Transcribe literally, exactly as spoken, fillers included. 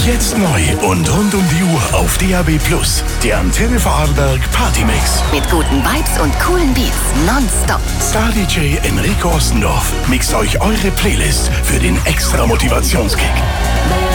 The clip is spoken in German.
Jetzt neu und rund um die Uhr auf D A B Plus. Der Antenne Vorarlberg Partymix. Mit guten Vibes und coolen Beats. Nonstop. Star D J Enrico Ostendorf mixt euch eure Playlist für den extra Motivationskick.